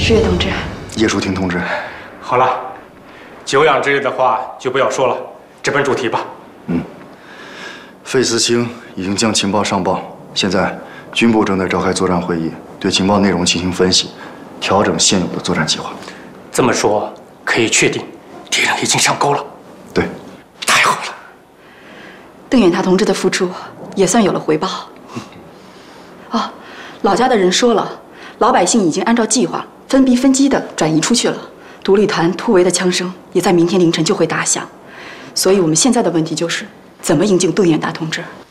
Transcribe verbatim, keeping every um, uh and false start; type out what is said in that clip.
是岳同志。 叶淑婷同志。 好了，久仰之类的话就不要说了，直奔主题吧。 嗯，费思清已经将情报上报，现在军部正在召开作战会议，对情报内容进行分析，调整现有的作战计划。 这么说，可以确定敌人已经上钩了。 对， 太好了。 邓远达同志的付出也算有了回报。哦，老家的人说了，老百姓已经按照计划分批分机的转移出去了。独立团突围的枪声也在明天凌晨就会打响，所以我们现在的问题就是怎么营救邓远达同志。